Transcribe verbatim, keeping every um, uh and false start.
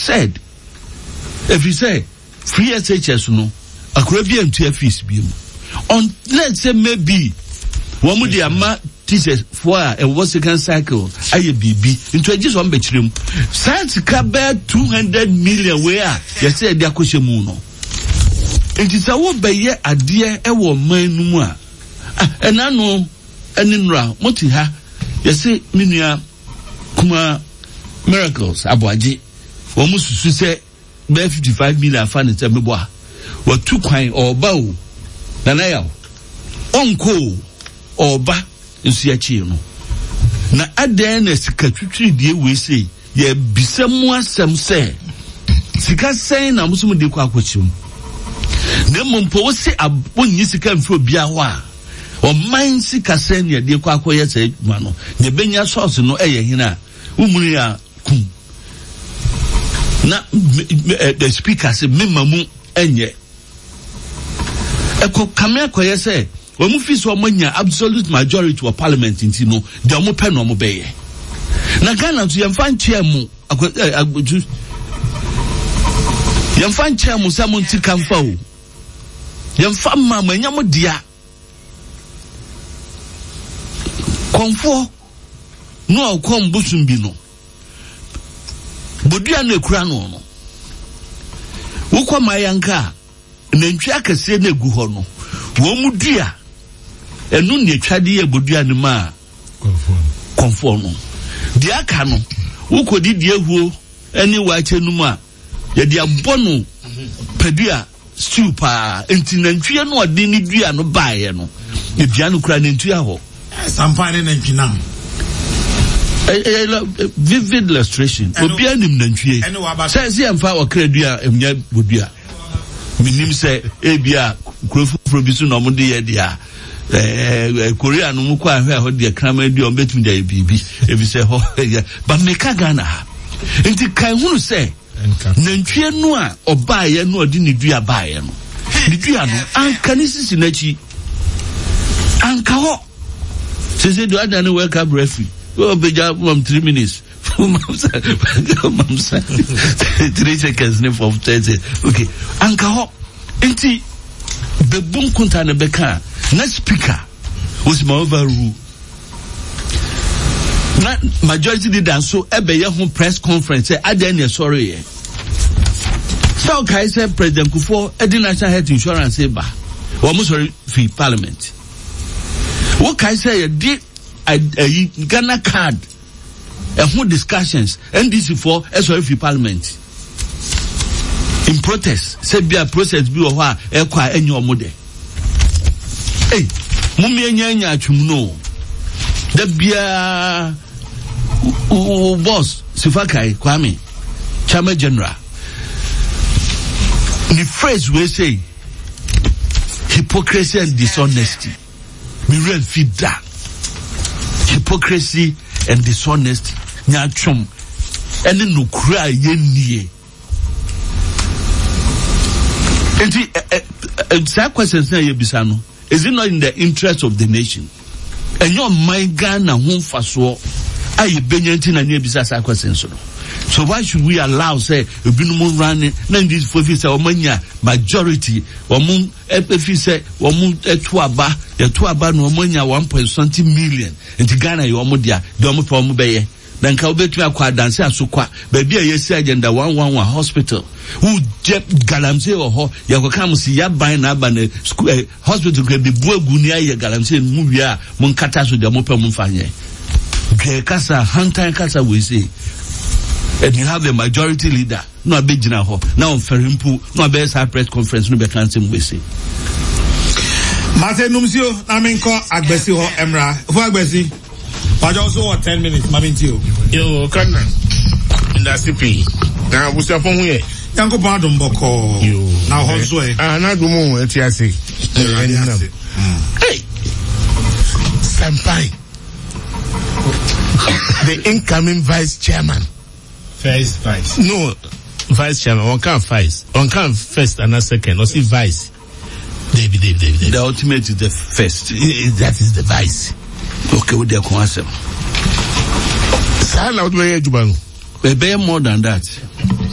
said, if you say free S H S no, a Caribbean to a fees be on. Let's say maybe one would the teachers for a one second cycle. I B B into a just one bedroom. Science caber two hundred million where you said the Akoshemuno. It is a would be a dear a woman no more. And I know and in round Motiha, you say Minia Kuma Miracles Abuaji. Almost to say be fifty-five million fan in Tamibwa. What two kind or bow Nanaya Uncle or ba in Siachino. Na aden a secretary dear we say, ye be somewhere some say. Sika saying I'm some de quaquachum. Nemon po say a one yisikan for Biawa. Or mine sika saying ya dear quaquaya say, Mano, the Benya sauce no air hina. Umuria kum. Na the speaker say Mimamu enye. Eko kamea kwa say when we feel so many absolute majority to a parliament in Tino, the omo pen omo beye. Na Ghana to yamfan chairmu yamfan chairmu samon ti kamfa o. Yamfan mama nyamo dia. Konfo no kom busumbi no. Bodua no ekura no no. Wokwa mayanka nantwi akase na egu ho no. Wo mu dua enu ne twade ye bodua ne ma konfo no. Dia aka no wokodi die huo eni wache nu ma ye dia bono padua stew pa enti nantwi no ode ni dua no baaye no. E bia no kura nantwi aho. Sampane nantwi nam. A vivid illustration. Obi anim nantwie. Say say amfa okra dua emnya bodua. Minim say ebia kurofu probisu no mo de ye dia. Eh Korea no mu kwa hwe ho de krama dua obetum de bibi. Ebi say ho but meka Ghana. Enti kan hunu say nantwie no a obaaye no odi ni dua baaye no. Ni dua no anka ni sisi nachi. Anka ho. Say say do adane wake up referee. Oh, beja from three minutes. Three seconds for thirty. Okay. Anka ho. Enti the boom kunta na beka. Na speaker was my overrule. Na majority did and so ebe ye home press conference say adene sorry ye. So kai say President Kufuor edi national health insurance say ba. Wo mo sorry fi parliament. What kai say ye di a Ghana card and who discussions N D C for S O F Parliament in protest said be a process be or wha e kwa enyo mode eh mummy enya enya atwumno da bia boss Sifakai Kwame Chairman General the phrase we say hypocrisy and dishonesty we real feed that hypocrisy and dishonesty nyatwom ene no kura ye nie enti that question say you bisa no is it not in the interest of the nation and your mind Ghana ho faso aye benyanti na nie bisa that question so so why should we allow say ebinum run na this for say omanya majority omun efi say omun etu aba etu aba no omanya one point something million enti Ghana yo omo dia de omo pa omo beye dan ka obetu akwa dance asokwa ba bia yesi agenda one one one hospital who jet galamse oho yakoka musi ya ban na aba na hospital ke be buagu ni aye galamse mu bia mon kata so de omo pa mu fanye ke kasa hantan kasa we say and you have the majority leader no abegina ho now on ferimpu no be sa press conference no be kan sem we say Martin Numsio Aminko Agbesi ho Emra who Agbesi but also what ten minutes mamintio yo kana in the C P na busia fon hu ye yanko badum boko na ho so e ah na dumu etiase hey Sampai the incoming vice chairman First vice. No, vice chairman. One can't vice. One can't first and a second. Or see vice. David, David, David, David. The ultimate is the first. That is the vice. Okay, with their concept. Sir, now do you do? Be more than that.